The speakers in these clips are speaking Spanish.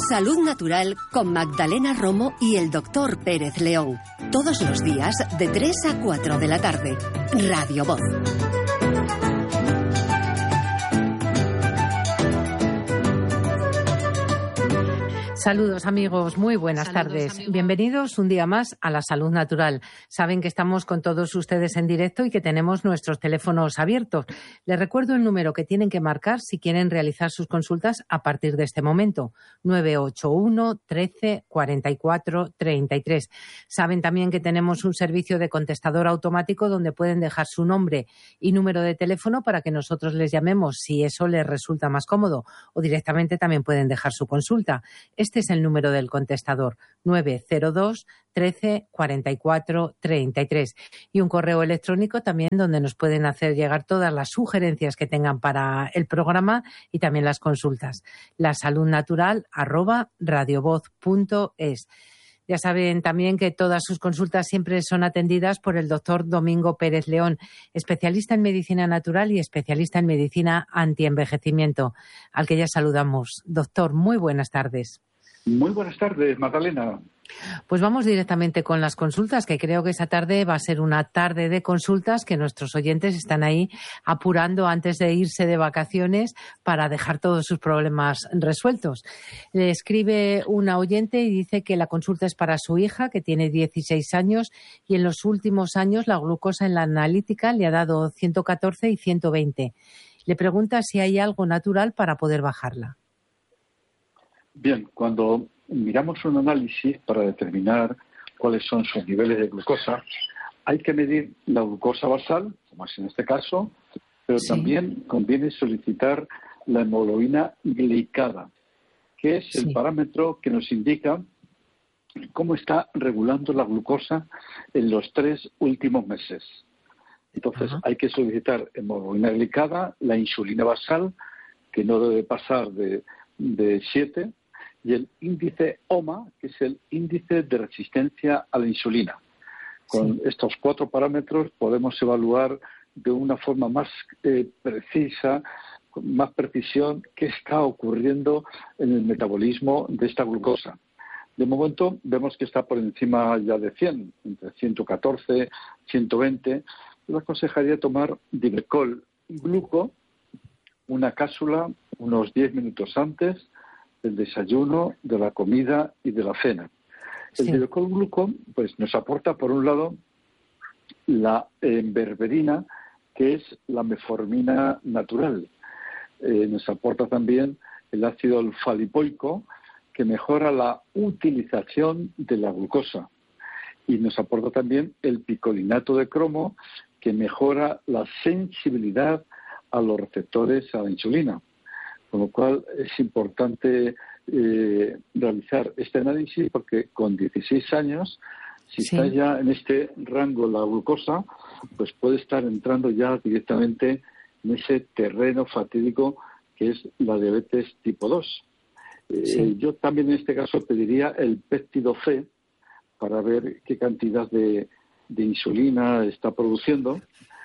Salud Natural con Magdalena Romo y el Dr. Pérez León. Todos los días de 3 a 4 de la tarde. Radio Voz. Saludos amigos, muy buenas tardes. Amigos. Bienvenidos un día más a la Salud Natural. Saben que estamos con todos ustedes en directo y que tenemos nuestros teléfonos abiertos. Les recuerdo el número que tienen que marcar si quieren realizar sus consultas a partir de este momento. 981 13 44 33. Saben también que tenemos un servicio de contestador automático donde pueden dejar su nombre y número de teléfono para que nosotros les llamemos si eso les resulta más cómodo, o directamente también pueden dejar su consulta. Este es el número del contestador, 902 13 44 33. Y un correo electrónico también donde nos pueden hacer llegar todas las sugerencias que tengan para el programa y también las consultas. lasaludnatural@radiovoz.es. Ya saben también que todas sus consultas siempre son atendidas por el doctor Domingo Pérez León, especialista en medicina natural y especialista en medicina antienvejecimiento, al que ya saludamos. Doctor, muy buenas tardes. Muy buenas tardes, Magdalena. Pues vamos directamente con las consultas, que creo que esta tarde va a ser una tarde de consultas que nuestros oyentes están ahí apurando antes de irse de vacaciones para dejar todos sus problemas resueltos. Le escribe una oyente y dice que la consulta es para su hija, que tiene 16 años, y en los últimos años la glucosa en la analítica le ha dado 114 y 120. Le pregunta si hay algo natural para poder bajarla. Bien, cuando miramos un análisis para determinar cuáles son sus niveles de glucosa, hay que medir la glucosa basal, como es en este caso, pero también conviene solicitar la hemoglobina glicada, que es el parámetro que nos indica cómo está regulando la glucosa en los 3 últimos meses. Entonces, hay que solicitar hemoglobina glicada, la insulina basal, que no debe pasar de 7, y el índice OMA, que es el índice de resistencia a la insulina. Con estos 4 parámetros podemos evaluar de una forma más precisa, con más precisión, qué está ocurriendo en el metabolismo de esta glucosa. De momento vemos que está por encima ya de 100, entre 114, 120. Yo aconsejaría tomar Divecol Gluco, una cápsula unos 10 minutos antes del desayuno, de la comida y de la cena. El Divecol Gluco pues, nos aporta, por un lado, la berberina, que es la metformina natural. Nos aporta también el ácido alfa-lipoico, que mejora la utilización de la glucosa. Y nos aporta también el picolinato de cromo, que mejora la sensibilidad a los receptores a la insulina. Con lo cual es importante realizar este análisis porque con 16 años, si está ya en este rango la glucosa, pues puede estar entrando ya directamente en ese terreno fatídico que es la diabetes tipo 2. Yo también en este caso pediría el péptido C para ver qué cantidad de insulina está produciendo.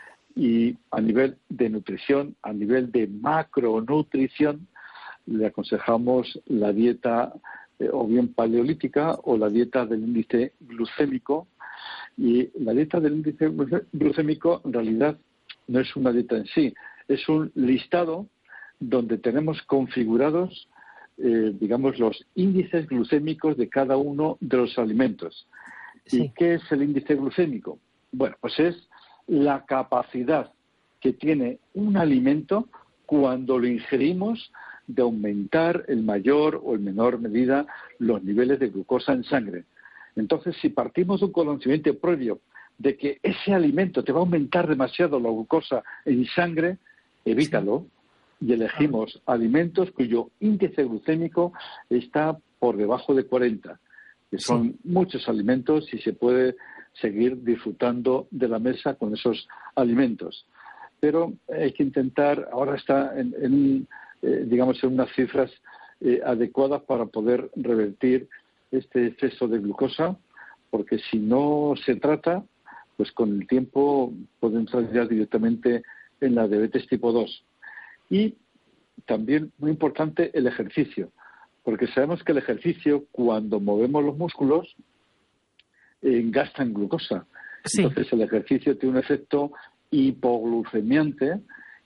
Y a nivel de nutrición, a nivel de macronutrición, le aconsejamos la dieta o bien paleolítica o la dieta del índice glucémico. Y la dieta del índice glucémico en realidad no es una dieta en sí, es un listado donde tenemos configurados, digamos, los índices glucémicos de cada uno de los alimentos. ¿Y qué es el índice glucémico? Bueno, pues es la capacidad que tiene un alimento cuando lo ingerimos de aumentar en mayor o en menor medida los niveles de glucosa en sangre. Entonces, si partimos de un conocimiento previo de que ese alimento te va a aumentar demasiado la glucosa en sangre, evítalo y elegimos alimentos cuyo índice glucémico está por debajo de 40, que son muchos alimentos y se puede seguir disfrutando de la mesa con esos alimentos. Pero hay que intentar, ahora está digamos, en unas cifras adecuadas para poder revertir este exceso de glucosa, porque si no se trata, pues con el tiempo puede entrar ya directamente en la diabetes tipo 2. Y también, muy importante, el ejercicio, Porque sabemos que el ejercicio, cuando movemos los músculos, gastan glucosa. Sí. Entonces el ejercicio tiene un efecto hipoglucemiante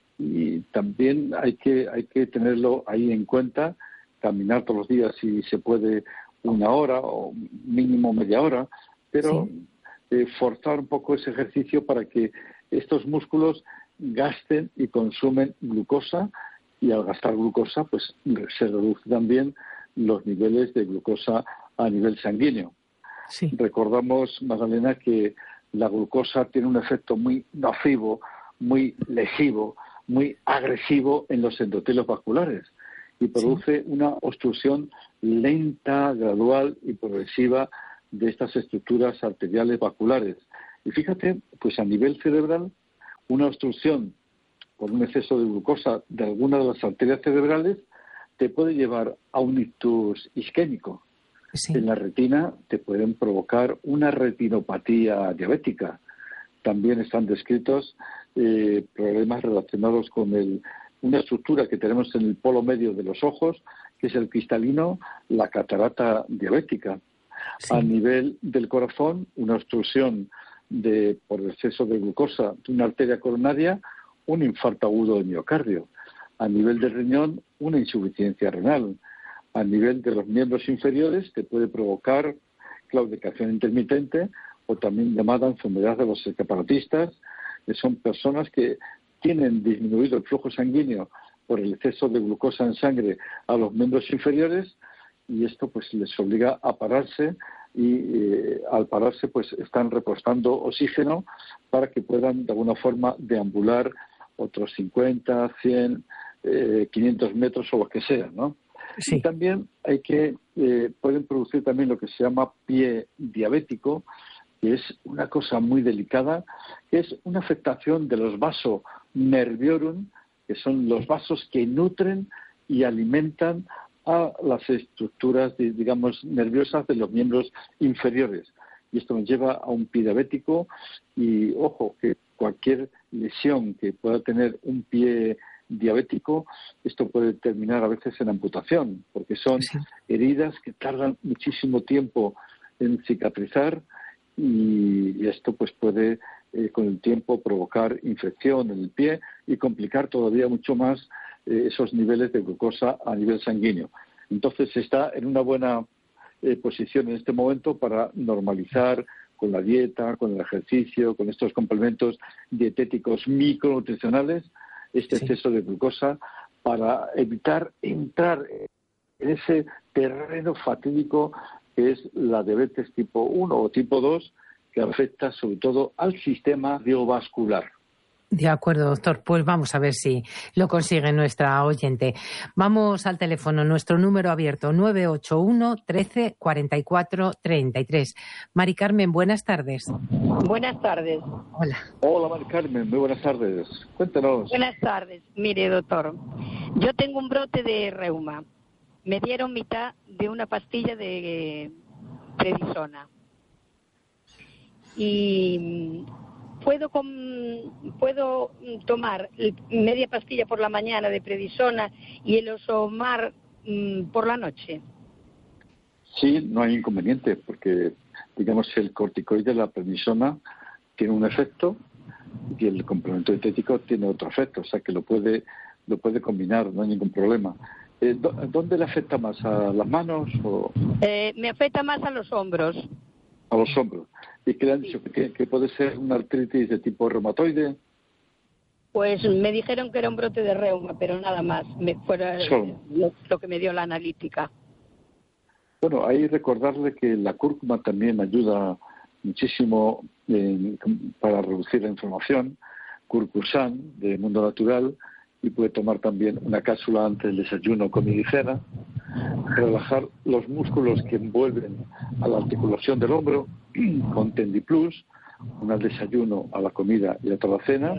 y también hay que tenerlo ahí en cuenta, caminar todos los días si se puede 1 hora o mínimo media hora, pero forzar un poco ese ejercicio para que estos músculos gasten y consumen glucosa, y al gastar glucosa pues se reducen también los niveles de glucosa a nivel sanguíneo. Sí. Recordamos, Magdalena, que la glucosa tiene un efecto muy nocivo, muy lesivo, muy agresivo en los endotelios vasculares y produce una obstrucción lenta, gradual y progresiva de estas estructuras arteriales vasculares. Y fíjate, pues a nivel cerebral, una obstrucción por un exceso de glucosa de alguna de las arterias cerebrales te puede llevar a un ictus isquémico. Sí. En la retina te pueden provocar una retinopatía diabética. También están descritos problemas relacionados con una estructura que tenemos en el polo medio de los ojos, que es el cristalino, la catarata diabética. Sí. A nivel del corazón, una obstrucción por exceso de glucosa de una arteria coronaria, un infarto agudo de miocardio. A nivel del riñón, una insuficiencia renal. A nivel de los miembros inferiores te puede provocar claudicación intermitente o también llamada enfermedad de los escaparatistas, que son personas que tienen disminuido el flujo sanguíneo por el exceso de glucosa en sangre a los miembros inferiores, y esto pues les obliga a pararse y al pararse pues están repostando oxígeno para que puedan de alguna forma deambular otros 50, 100, 500 metros o lo que sea, ¿no? Sí. Y también pueden producir también lo que se llama pie diabético, que es una cosa muy delicada, que es una afectación de los vasos nerviorum, que son los vasos que nutren y alimentan a las estructuras, digamos, nerviosas de los miembros inferiores. Y esto nos lleva a un pie diabético y, ojo, que cualquier lesión que pueda tener un pie diabético, esto puede terminar a veces en amputación, porque son heridas que tardan muchísimo tiempo en cicatrizar y esto pues puede con el tiempo provocar infección en el pie y complicar todavía mucho más esos niveles de glucosa a nivel sanguíneo. Entonces se está en una buena posición en este momento para normalizar con la dieta, con el ejercicio, con estos complementos dietéticos micronutricionales, este exceso de glucosa, para evitar entrar en ese terreno fatídico que es la diabetes tipo 1 o tipo 2, que afecta sobre todo al sistema cardiovascular. De acuerdo, doctor. Pues vamos a ver si lo consigue nuestra oyente. Vamos al teléfono, nuestro número abierto, 981 13 44 33. Mari Carmen, buenas tardes. Buenas tardes. Hola. Hola, Mari Carmen, muy buenas tardes. Cuéntanos. Buenas tardes. Mire, doctor, yo tengo un brote de reuma. Me dieron mitad de una pastilla de prednisona. Y puedo tomar media pastilla por la mañana de prednisona y el Osomar por la noche. Sí, no hay inconveniente, porque digamos el corticoide, la prednisona, tiene un efecto y el complemento dietético tiene otro efecto, o sea que lo puede combinar, no hay ningún problema. ¿Dónde le afecta más? ¿A las manos? O... me afecta más a los hombros. A los hombros. ¿Y qué le han dicho? ¿Que puede ser una artritis de tipo reumatoide? Pues me dijeron que era un brote de reuma, pero nada más. Lo que me dio la analítica. Bueno, ahí recordarle que la cúrcuma también ayuda muchísimo para reducir la inflamación. Curcusan, de Mundo Natural, y puede tomar también una cápsula antes del desayuno con medicina. Relajar los músculos que envuelven a la articulación del hombro con Tendiplus, una al desayuno, a la comida y otra a la cena.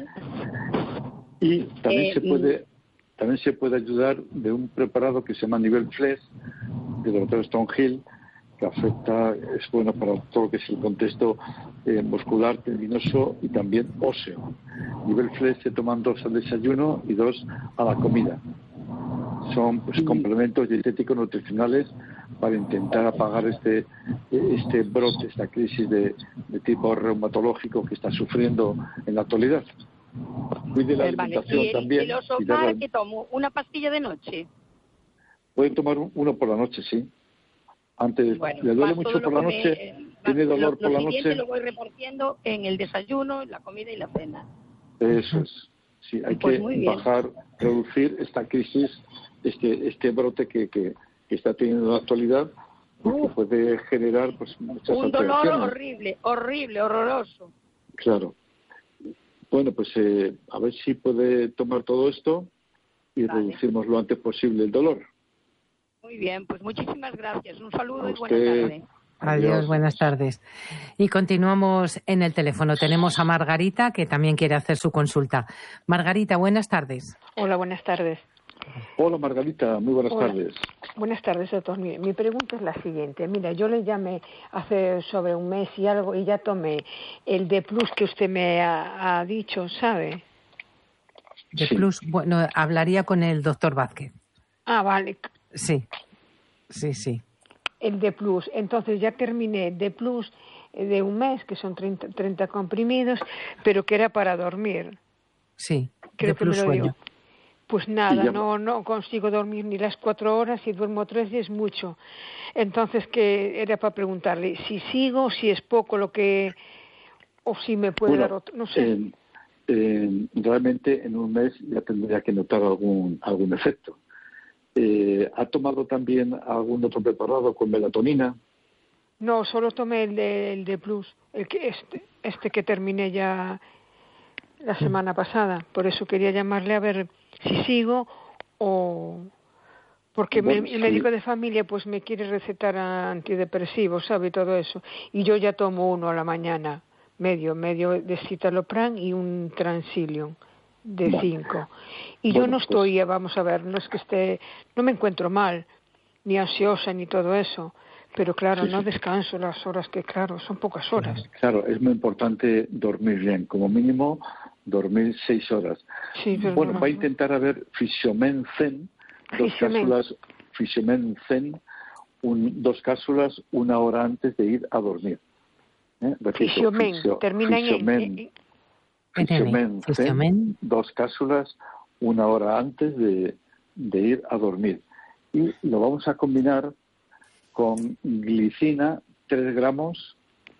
Y también se puede ayudar de un preparado que se llama Nivel Flex, del doctor Stonehill, que es bueno para todo lo que es el contexto muscular, tendinoso y también óseo. Nivel Flex se toman 2 al desayuno y 2 a la comida. son pues, complementos dietéticos nutricionales para intentar apagar este brote, esta crisis de tipo reumatológico que está sufriendo en la actualidad. Cuide la alimentación también. ¿Y los Osmar que tomo? ¿Una pastilla de noche? Pueden tomar uno por la noche, sí. Antes, le duele mucho por la noche, tiene dolor por la noche. Lo voy repartiendo en el desayuno, en la comida y la cena. Eso es. Sí, hay que bajar, reducir esta crisis, este brote que está teniendo en la actualidad, que puede generar pues muchas un dolor horrible, horroroso. Claro. Bueno, pues a ver si puede tomar todo esto y reducimos lo antes posible el dolor. Muy bien, pues muchísimas gracias. Un saludo y buenas tardes. Adiós, buenas tardes. Y continuamos en el teléfono. Tenemos a Margarita, que también quiere hacer su consulta. Margarita, buenas tardes. Hola, buenas tardes. Hola, Margarita, muy buenas tardes. Buenas tardes, doctor. Mi pregunta es la siguiente. Mira, yo le llamé hace sobre un mes y algo y ya tomé el D Plus que usted me ha dicho, ¿sabe? D Plus, bueno, hablaría con el doctor Vázquez. Ah, vale. Sí. El D Plus. Entonces ya terminé D Plus de un mes, que son 30 comprimidos, pero que era para dormir. Sí, creo D Plus que me lo sueño. dio. Pues nada, no consigo dormir ni las 4 horas y duermo 3 y es mucho. Entonces, que era para preguntarle si sigo, si es poco lo que... o si me puede dar otro, no sé. Realmente en un mes ya tendría que notar algún efecto. ¿Ha tomado también algún otro preparado con melatonina? No, solo tomé el de Plus, este que terminé ya la semana pasada. Por eso quería llamarle a ver si sigo o... Porque el médico de familia pues me quiere recetar antidepresivos, ¿sabe? Todo eso. Y yo ya tomo uno a la mañana, medio de citalopram y un Transilium de 5. Y yo no estoy, vamos a ver, no es que no me encuentro mal, ni ansiosa ni todo eso. Pero claro, no descanso las horas que, claro, son pocas horas. Claro, es muy importante dormir bien, como mínimo dormir 6 horas. Sí, pero bueno, va a intentar a ver Fisiomen Zen, 2 cápsulas, Fisiomen Zen, 2 cápsulas 1 hora antes de ir a dormir. Fisiomen, termina en Fisiomen, 2 cápsulas 1 hora antes de ir a dormir. Y lo vamos a combinar con glicina, 3 gramos.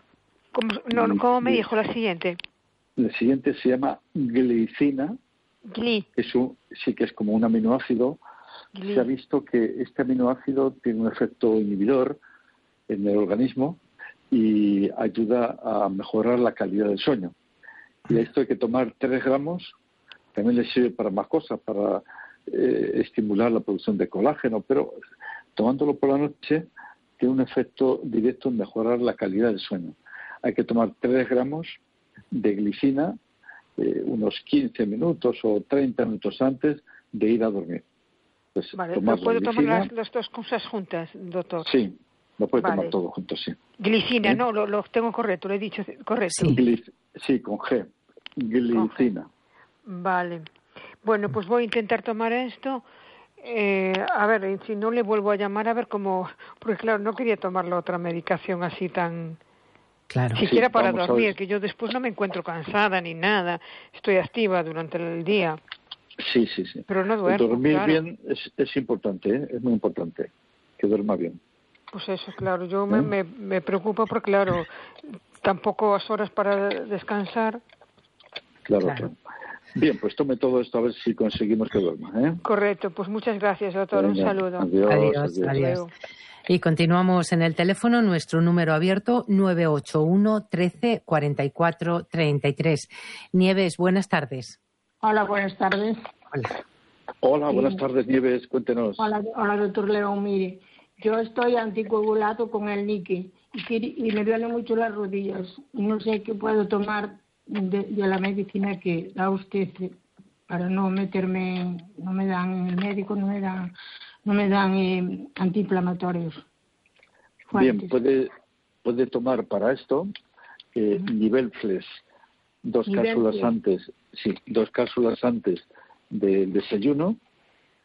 ¿Cómo me dijo la siguiente? La siguiente se llama glicina. Que es como un aminoácido. Se ha visto que este aminoácido tiene un efecto inhibidor en el organismo y ayuda a mejorar la calidad del sueño. Y esto hay que tomar 3 gramos. También le sirve para más cosas, para estimular la producción de colágeno, pero tomándolo por la noche tiene un efecto directo en mejorar la calidad del sueño. Hay que tomar 3 gramos de glicina unos 15 minutos o 30 minutos antes de ir a dormir. Pues, vale, ¿pero puedo tomar las 2 cosas juntas, doctor? Sí, lo puede tomar todo junto, sí. Glicina, no, lo tengo correcto, lo he dicho correcto. Sí, con G, glicina. Vale. Bueno, pues voy a intentar tomar esto. A ver, si no le vuelvo a llamar, a ver cómo... Porque claro, no quería tomar la otra medicación así tan... Claro. Siquiera para dormir, que yo después no me encuentro cansada ni nada. Estoy activa durante el día. Sí. Pero no duermo, dormir bien es importante, es muy importante que duerma bien. Pues eso, claro. Yo me preocupa porque, claro, tampoco has horas para descansar. Claro. Bien, pues tome todo esto a ver si conseguimos que duerma. Correcto, pues muchas gracias, doctor. Un saludo. Adiós. Y continuamos en el teléfono, nuestro número abierto 981 13 44 33. Nieves, buenas tardes. Hola, buenas tardes. Hola, buenas tardes, Nieves, cuéntenos. Hola, doctor León, mire, yo estoy anticoagulado con el níquel y me duelen mucho las rodillas. No sé qué puedo tomar de la medicina que da usted para no meterme, no me dan el médico, no me dan antiinflamatorios fuertes. Bien, puede tomar para esto Nivelflex, 2 cápsulas antes, 2 cápsulas antes del desayuno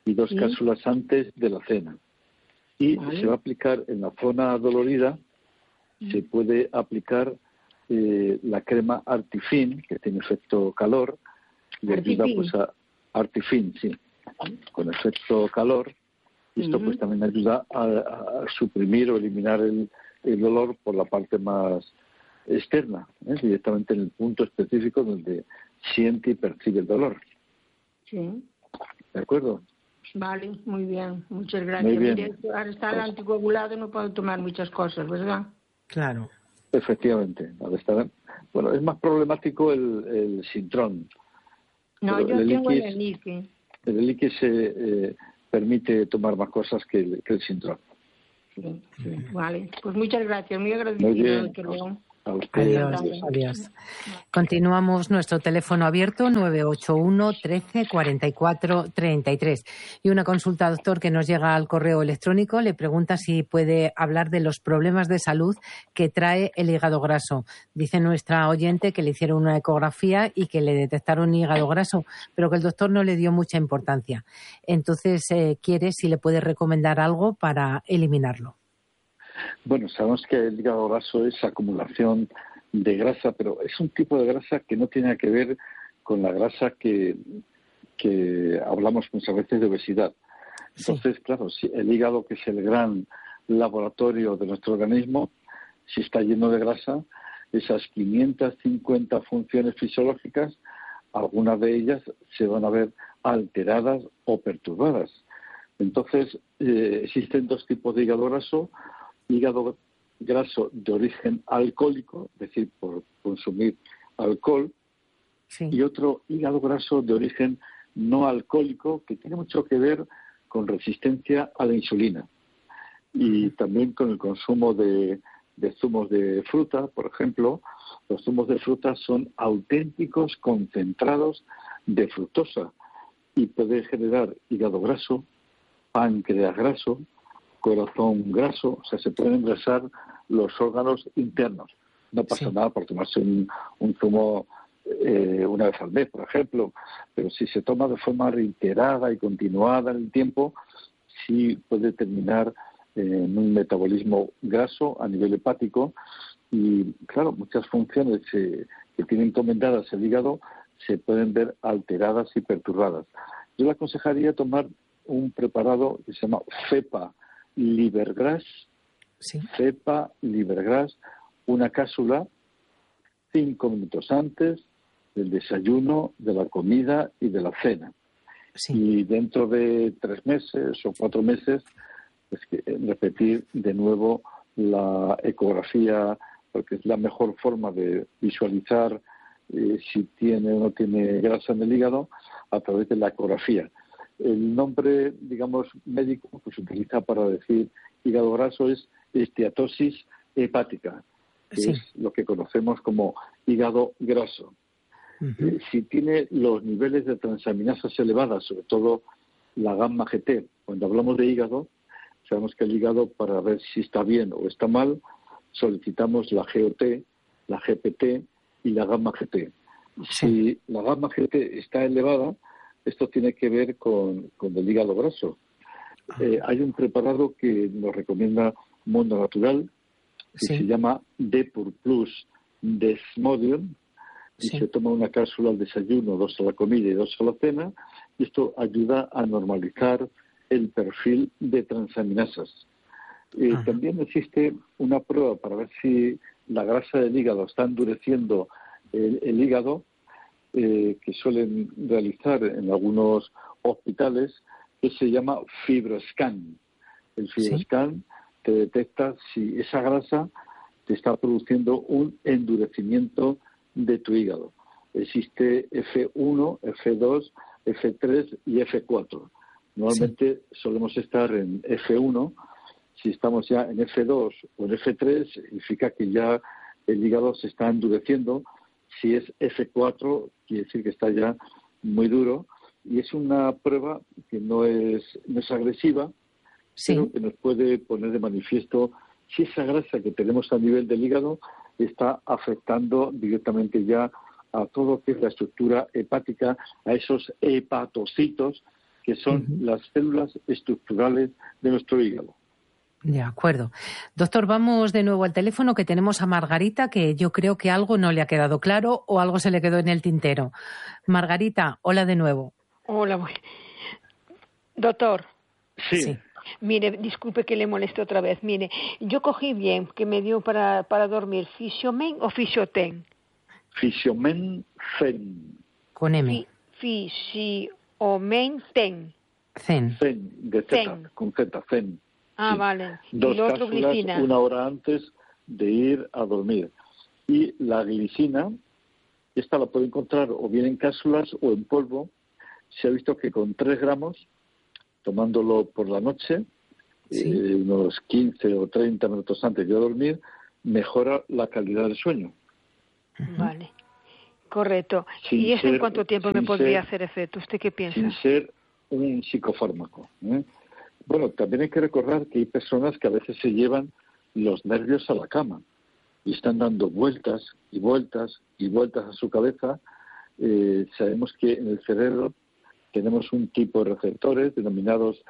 y 2 cápsulas antes de la cena. Y se va a aplicar en la zona dolorida, se puede aplicar la crema Artifin, que tiene efecto calor, y ayuda pues a Artifin, sí, con efecto calor. Y esto pues también ayuda a suprimir o eliminar el dolor por la parte más externa, directamente en el punto específico donde siente y percibe el dolor. Sí. ¿De acuerdo? Vale, muy bien, muchas gracias. Muy bien. Mire, al estar anticoagulado no puedo tomar muchas cosas, ¿verdad? Claro. Efectivamente. Bueno, es más problemático el Sintrón. No, pero yo tengo el Eliquis, Eliquis. el Eliquis se permite tomar más cosas que el Sintrón. Sí. Vale, pues muchas gracias, muy agradecido. Muy bien. Doctor León. A usted. Adiós. Continuamos nuestro teléfono abierto 981 13 44 33. Y una consulta, doctor, que nos llega al correo electrónico. Le pregunta si puede hablar de los problemas de salud que trae el hígado graso. Dice nuestra oyente que le hicieron una ecografía y que le detectaron hígado graso, pero que el doctor no le dio mucha importancia. Entonces, quiere si le puede recomendar algo para eliminarlo. Bueno, sabemos que el hígado graso es acumulación de grasa, pero es un tipo de grasa que no tiene que ver con la grasa que hablamos muchas veces de obesidad. Entonces, claro, si el hígado, que es el gran laboratorio de nuestro organismo, si está lleno de grasa, esas 550 funciones fisiológicas, algunas de ellas se van a ver alteradas o perturbadas. Entonces, existen 2 tipos de hígado graso de origen alcohólico, es decir, por consumir alcohol, y otro hígado graso de origen no alcohólico, que tiene mucho que ver con resistencia a la insulina y también con el consumo de zumos de fruta. Por ejemplo, los zumos de fruta son auténticos concentrados de fructosa y puede generar hígado graso, páncreas graso, corazón graso, o sea, se pueden engrasar los órganos internos. No pasa nada por tomarse un zumo una vez al mes, por ejemplo, pero si se toma de forma reiterada y continuada en el tiempo, sí puede terminar en un metabolismo graso a nivel hepático y, claro, muchas funciones que tiene encomendadas el hígado se pueden ver alteradas y perturbadas. Yo le aconsejaría tomar un preparado que se llama FEPA Livergras, FEPA Livergras, una cápsula 5 minutos antes del desayuno, de la comida y de la cena. Y dentro de 3 meses o 4 meses, pues repetir de nuevo la ecografía, porque es la mejor forma de visualizar si tiene o no tiene grasa en el hígado a través de la ecografía. El nombre, digamos, médico que se utiliza para decir hígado graso es esteatosis hepática, que es lo que conocemos como hígado graso. Si tiene los niveles de transaminasas elevadas, sobre todo la gamma GT, cuando hablamos de hígado, sabemos que el hígado, para ver si está bien o está mal, solicitamos la GOT, la GPT y la gamma GT. Si la gamma GT está elevada, esto tiene que ver con el hígado graso. Hay un preparado que nos recomienda Mundo Natural, que se llama Depur Plus Desmodium, y se toma una cápsula al desayuno, 2 a la comida y 2 a la cena, y esto ayuda a normalizar el perfil de transaminasas. También existe una prueba para ver si la grasa del hígado está endureciendo el hígado, que suelen realizar en algunos hospitales, que se llama FibroScan. El FibroScan te detecta si esa grasa te está produciendo un endurecimiento de tu hígado. Existe F1, F2, F3 y F4. Normalmente solemos estar en F1. Si estamos ya en F2 o en F3, significa que ya el hígado se está endureciendo. Si es F4, quiere decir que está ya muy duro. Y es una prueba que no es agresiva, pero que nos puede poner de manifiesto si esa grasa que tenemos a nivel del hígado está afectando directamente ya a todo lo que es la estructura hepática, a esos hepatocitos que son las células estructurales de nuestro hígado. De acuerdo. Doctor, vamos de nuevo al teléfono, que tenemos a Margarita, que yo creo que algo no le ha quedado claro o algo se le quedó en el tintero. Margarita, hola de nuevo. Hola, doctor. Sí. Mire, disculpe que le moleste otra vez. Mire, yo cogí bien, que me dio para dormir, Fisiomen o Fisioten. Fisiomen Zen. Con M. Fisiomen Ten. Zen. Zen, de Z, con Z, Zen. Ah, sí. vale. 2 y lo otro, cápsulas glicina. 1 hora antes de ir a dormir. Y la glicina, esta la puede encontrar o bien en cápsulas o en polvo. Se ha visto que con 3 gramos, tomándolo por la noche, unos 15 o 30 minutos antes de dormir, mejora la calidad del sueño. Vale, correcto. Sin ¿Y eso ser, en cuánto tiempo me podría hacer efecto? ¿Usted qué piensa? Sin ser un psicofármaco. Bueno, también hay que recordar que hay personas que a veces se llevan los nervios a la cama y están dando vueltas y vueltas y vueltas a su cabeza. Sabemos que en el cerebro tenemos un tipo de receptores denominados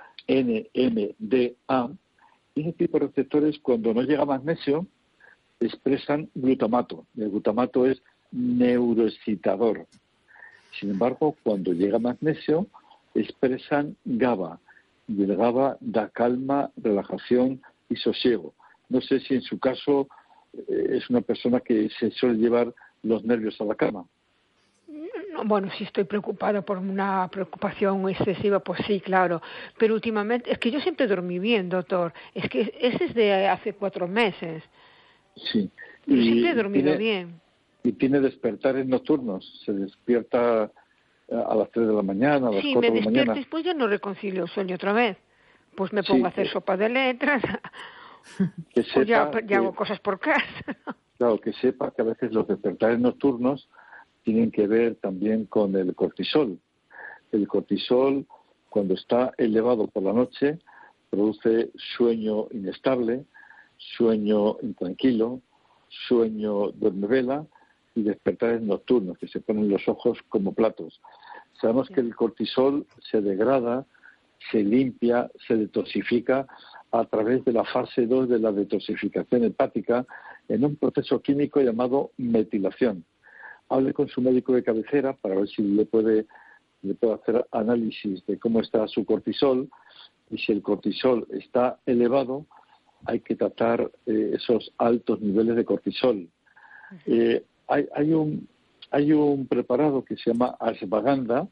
NMDA, y ese tipo de receptores, cuando no llega magnesio, expresan glutamato. El glutamato es neuroexcitador. Sin embargo, cuando llega magnesio, expresan GABA, y el GABA da calma, relajación y sosiego. No sé si en su caso es una persona que se suele llevar los nervios a la cama. No, bueno, si estoy preocupada por una preocupación excesiva, pues sí, claro. Pero últimamente, es que yo siempre dormí bien, doctor. Es que ese es de hace 4 meses. Sí. Yo siempre he dormido bien. Y tiene despertares nocturnos. Se despierta a las 3 de la mañana, a las 4 de la mañana. Sí, me despierto y después ya no reconcilio el sueño otra vez. Pues me pongo a hacer sopa de letras. Que o ya hago cosas por casa. Claro, que sepa que a veces los despertares nocturnos tienen que ver también con el cortisol. El cortisol, cuando está elevado por la noche, produce sueño inestable, sueño intranquilo, sueño duermevela y despertares nocturnos, que se ponen los ojos como platos. Sabemos que el cortisol se degrada, se limpia, se detoxifica a través de la fase 2 de la detoxificación hepática en un proceso químico llamado metilación. Hable con su médico de cabecera para ver si le puede hacer análisis de cómo está su cortisol, y si el cortisol está elevado, hay que tratar esos altos niveles de cortisol. Hay un preparado que se llama ashwagandha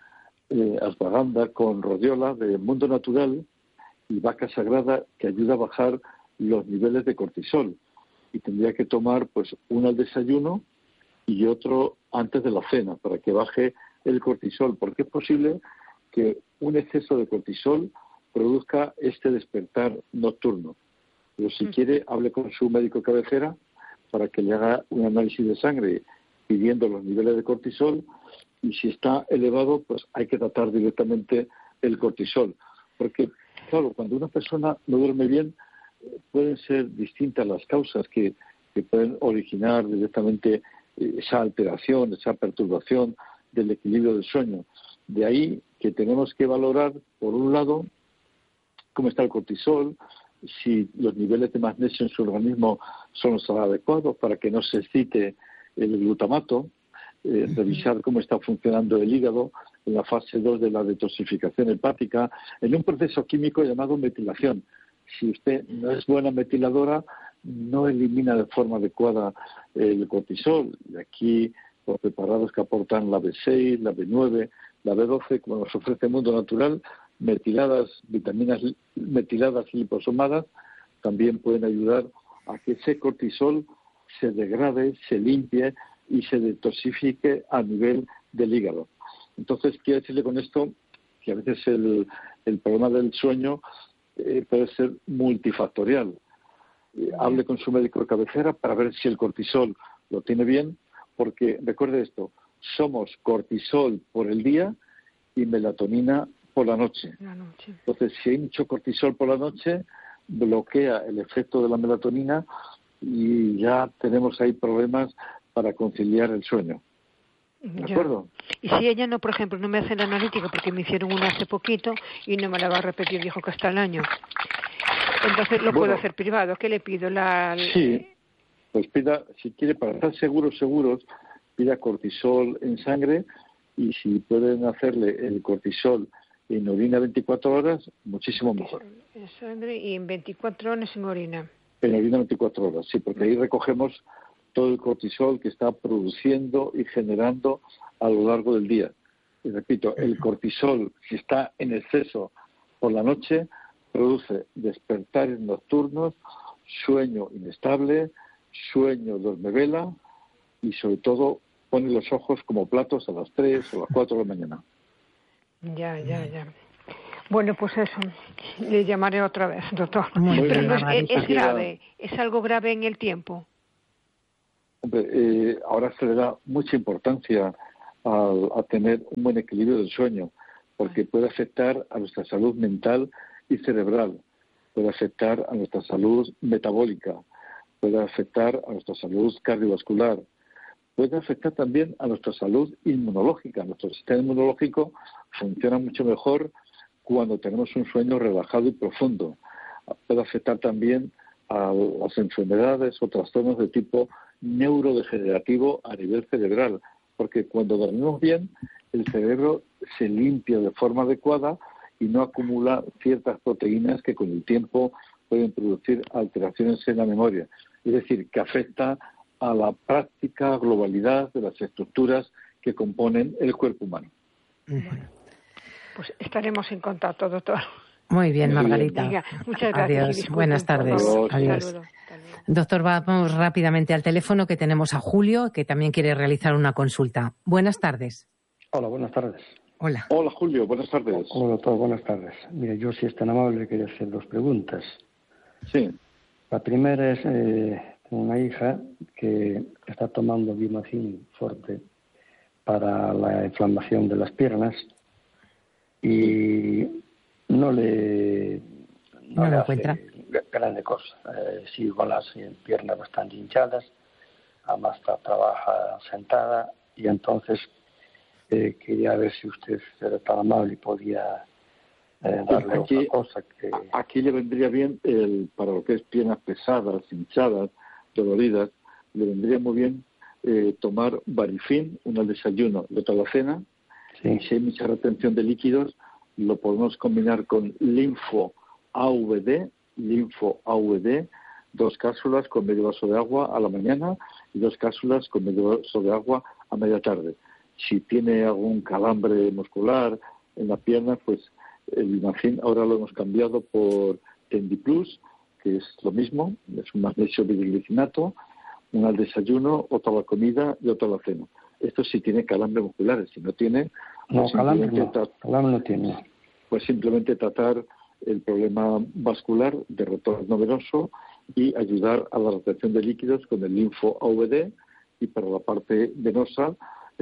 con rodiola de Mundo Natural y vaca sagrada, que ayuda a bajar los niveles de cortisol. Y tendría que tomar pues uno al desayuno y otro antes de la cena para que baje el cortisol, porque es posible que un exceso de cortisol produzca este despertar nocturno. Pero si quiere, hable con su médico de cabecera para que le haga un análisis de sangre pidiendo los niveles de cortisol, y si está elevado, pues hay que tratar directamente el cortisol. Porque, claro, cuando una persona no duerme bien, pueden ser distintas las causas que pueden originar directamente esa alteración, esa perturbación del equilibrio del sueño. De ahí que tenemos que valorar, por un lado, cómo está el cortisol, si los niveles de magnesio en su organismo son los adecuados para que no se excite el glutamato, revisar cómo está funcionando el hígado en la fase 2 de la detoxificación hepática, en un proceso químico llamado metilación. Si usted no es buena metiladora, no elimina de forma adecuada el cortisol. Y aquí los preparados que aportan la B6, la B9, la B12, como nos ofrece el Mundo Natural, vitaminas metiladas y liposomadas, también pueden ayudar a que ese cortisol se degrade, se limpie y se detoxifique a nivel del hígado. Entonces, quiero decirle con esto que a veces el problema del sueño puede ser multifactorial. Hable con su médico de cabecera para ver si el cortisol lo tiene bien, porque recuerde esto, somos cortisol por el día y melatonina por la noche. Entonces, si hay mucho cortisol por la noche, bloquea el efecto de la melatonina y ya tenemos ahí problemas para conciliar el sueño. ¿De acuerdo? Y si ella no, por ejemplo, no me hace la analítica porque me hicieron una hace poquito y no me la va a repetir, dijo que hasta el año. Entonces lo puedo hacer privado. ¿Qué le pido? Sí, pues pida, si quiere, para estar seguros, pida cortisol en sangre, y si pueden hacerle el cortisol en orina 24 horas, muchísimo mejor. En sangre y en 24 horas en orina. En orina 24 horas, sí, porque ahí recogemos todo el cortisol que está produciendo y generando a lo largo del día. Y repito, el cortisol, si está en exceso por la noche, produce despertares nocturnos, sueño inestable, sueño dormevela y sobre todo pone los ojos como platos a las 3 o las 4 de la mañana. Ya. Bueno, pues eso, le llamaré otra vez, doctor. Pero no es grave, es algo grave en el tiempo. Hombre, ahora se le da mucha importancia a tener un buen equilibrio del sueño, porque puede afectar a nuestra salud mental y cerebral, puede afectar a nuestra salud metabólica, puede afectar a nuestra salud cardiovascular, puede afectar también a nuestra salud inmunológica. Nuestro sistema inmunológico funciona mucho mejor cuando tenemos un sueño relajado y profundo. Puede afectar también a las enfermedades o trastornos de tipo neurodegenerativo a nivel cerebral, porque cuando dormimos bien, el cerebro se limpia de forma adecuada y no acumula ciertas proteínas que con el tiempo pueden producir alteraciones en la memoria. Es decir, que afecta a la práctica globalidad de las estructuras que componen el cuerpo humano. Pues estaremos en contacto, doctor. Muy bien, Margarita. Venga, muchas gracias. Adiós. Buenas tardes. Adiós. Doctor, vamos rápidamente al teléfono, que tenemos a Julio, que también quiere realizar una consulta. Buenas tardes. Hola, buenas tardes. Hola. Hola, Julio. Buenas tardes. Hola, doctor. Buenas tardes. Mire, yo, si es tan amable, quería hacer 2 preguntas. Sí. La primera es una hija que está tomando Bimacin Forte para la inflamación de las piernas y no le encuentra grande cosa. Sigo con las piernas bastante hinchadas, además trabaja sentada, y entonces quería ver si usted era tan amable y podía darle otra cosa. Aquí le vendría bien, para lo que es piernas pesadas, hinchadas, doloridas, le vendría muy bien tomar Varifin, una al desayuno y otra a la cena. Sí. Si hay mucha retención de líquidos, lo podemos combinar con Linfo AVD, 2 cápsulas con medio vaso de agua a la mañana y 2 cápsulas con medio vaso de agua a media tarde. Si tiene algún calambre muscular en la pierna, pues el Bimacin ahora lo hemos cambiado por Tendiplus, que es lo mismo, es un magnesio biglicinato, una al desayuno, otra a la comida y otra a la cena. Esto sí tiene calambre musculares, si no tiene... No, calambre no tiene. Pues simplemente tratar el problema vascular de retorno venoso y ayudar a la retención de líquidos con el Linfo AVD, y para la parte venosa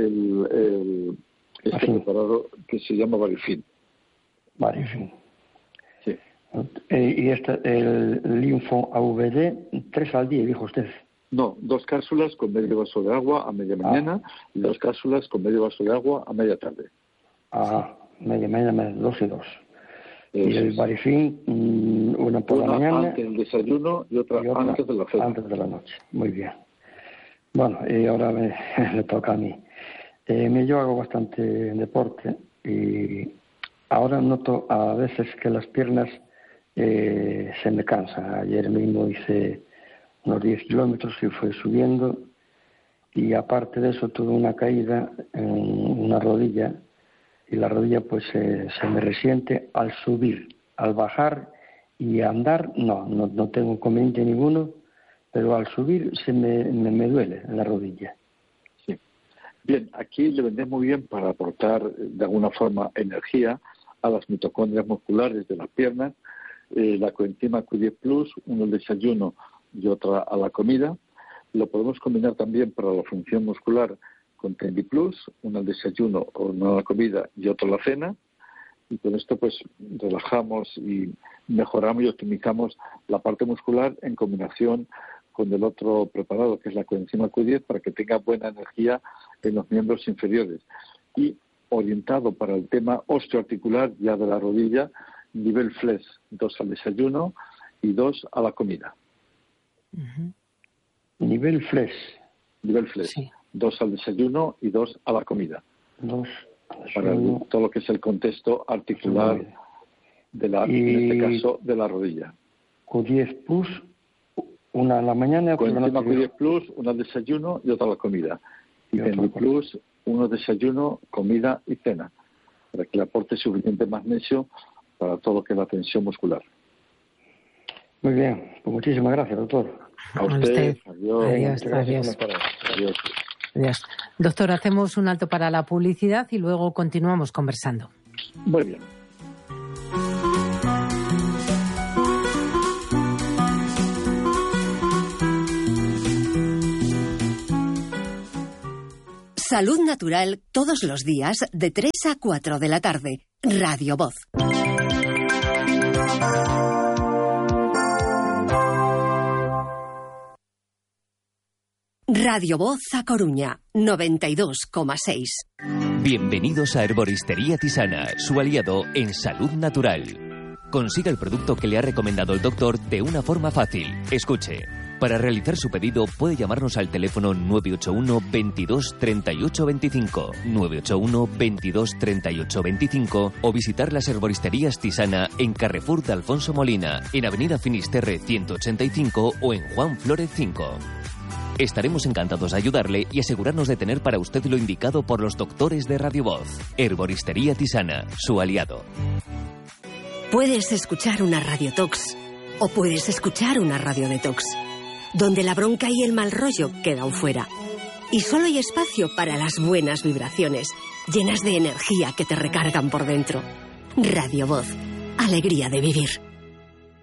este preparado que se llama Varifin. Varifin. Sí. Y el Linfo AVD, 3 al día, dijo usted. No, 2 cápsulas con medio vaso de agua a media mañana y 2 cápsulas con medio vaso de agua a media tarde. Media mañana, 2 y 2. Y el Varifin, una por la mañana. Antes del desayuno y otra antes de la cena. Antes de la noche, muy bien. Bueno, y ahora me toca a mí. Yo hago bastante deporte y ahora noto a veces que las piernas se me cansan. Ayer mismo hice unos 10 kilómetros y fue subiendo, y aparte de eso tuve una caída en una rodilla, y la rodilla pues se me resiente al subir. Al bajar y andar no tengo inconveniente ninguno, pero al subir se me duele en la rodilla. Sí. Bien, aquí le vendría muy bien para aportar de alguna forma energía a las mitocondrias musculares de las piernas, la coenzima Q10 Plus, uno al desayuno y otra a la comida. Lo podemos combinar también para la función muscular con Tendiplus, uno al desayuno o uno a la comida y otro a la cena, y con esto pues relajamos y mejoramos y optimizamos la parte muscular en combinación con el otro preparado, que es la coenzima Q10, para que tenga buena energía en los miembros inferiores. Y orientado para el tema osteoarticular ya de la rodilla, nivel flex, 2 al desayuno y 2 a la comida. Nivel flex. Nivel flex, sí. 2 al desayuno y 2 a la comida. 2 para todo lo que es el contexto articular de la, en este caso, de la rodilla. Q10 Plus, una a la mañana, con encima Q10 Plus, una al desayuno y otra a la comida. Y Teni Plus, uno desayuno, comida y cena, para que le aporte suficiente magnesio para todo lo que es la tensión muscular. Muy bien, pues muchísimas gracias, doctor. A usted. Adiós. Adiós. Adiós. Doctor, hacemos un alto para la publicidad y luego continuamos conversando. Muy bien. Salud Natural todos los días de 3 a 4 de la tarde. Radio Voz. Radio Voz a Coruña, 92,6. Bienvenidos a Herboristería Tisana, su aliado en salud natural. Consiga el producto que le ha recomendado el doctor de una forma fácil. Escuche. Para realizar su pedido puede llamarnos al teléfono 981 22 38 25, 981 22 38 25 o visitar las herboristerías Tisana en Carrefour de Alfonso Molina, en Avenida Finisterre 185 o en Juan Flórez 5. Estaremos encantados de ayudarle y asegurarnos de tener para usted lo indicado por los doctores de Radio Voz. Herboristería Tisana, su aliado. Puedes escuchar una radiotox o puedes escuchar una radiodetox, donde la bronca y el mal rollo quedan fuera. Y solo hay espacio para las buenas vibraciones, llenas de energía que te recargan por dentro. Radio Voz, alegría de vivir.